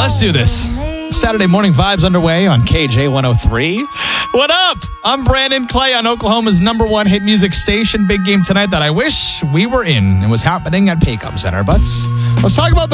Let's do this. Saturday morning vibes underway on KJ 103. What up? I'm Brandon Clay on Oklahoma's #1 hit music station. Big game tonight that I wish we were in and was happening at Paycom Center. But let's talk about the